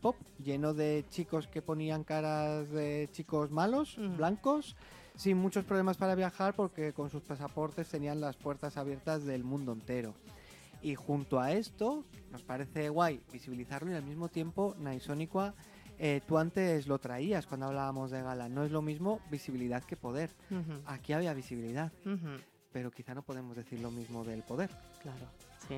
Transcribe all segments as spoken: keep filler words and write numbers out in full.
pop, lleno de chicos que ponían caras de chicos malos, uh-huh. blancos, sin muchos problemas para viajar porque con sus pasaportes tenían las puertas abiertas del mundo entero. Y junto a esto, nos parece guay visibilizarlo y al mismo tiempo, Naisónicua, eh, tú antes lo traías cuando hablábamos de gala, no es lo mismo visibilidad que poder. Uh-huh. Aquí había visibilidad, uh-huh. pero quizá no podemos decir lo mismo del poder. Claro, sí.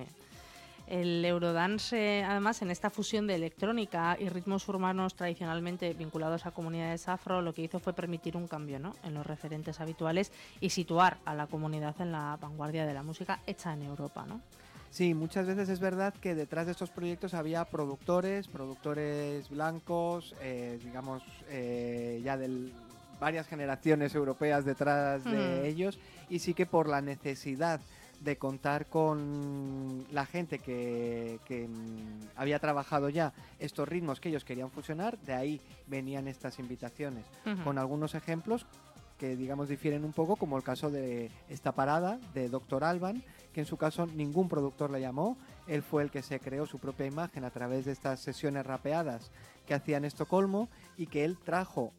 El Eurodance, eh, además, en esta fusión de electrónica y ritmos urbanos tradicionalmente vinculados a comunidades afro, lo que hizo fue permitir un cambio, ¿no?, en los referentes habituales y situar a la comunidad en la vanguardia de la música hecha en Europa, ¿no? Sí, muchas veces es verdad que detrás de estos proyectos había productores, productores blancos, eh, digamos, eh, ya de varias generaciones europeas detrás de mm. ellos, y sí que por la necesidad de contar con la gente que, que había trabajado ya estos ritmos que ellos querían fusionar, de ahí venían estas invitaciones, uh-huh. con algunos ejemplos que digamos difieren un poco, como el caso de esta parada de doctor Alban, que en su caso ningún productor le llamó, él fue el que se creó su propia imagen a través de estas sesiones rapeadas que hacía en Estocolmo y que él trajo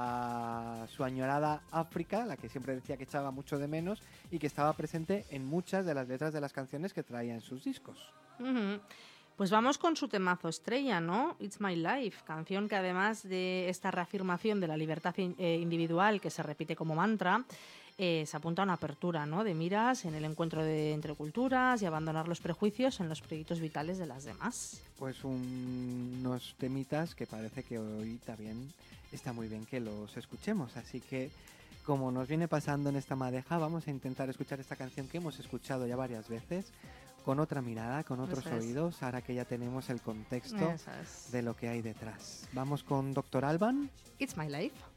a su añorada África, la que siempre decía que echaba mucho de menos y que estaba presente en muchas de las letras de las canciones que traía en sus discos. Uh-huh. Pues vamos con su temazo estrella, ¿no? It's My Life, canción que además de esta reafirmación de la libertad eh, individual que se repite como mantra, eh, se apunta a una apertura, ¿no?, de miras en el encuentro de entre culturas y abandonar los prejuicios en los proyectos vitales de las demás. Pues un, unos temitas que parece que hoy también está muy bien que los escuchemos, así que como nos viene pasando en esta madeja, vamos a intentar escuchar esta canción que hemos escuchado ya varias veces, con otra mirada, con otros Eso oídos, es. Ahora que ya tenemos el contexto de lo que hay detrás. Vamos con doctor Alban. It's My Life.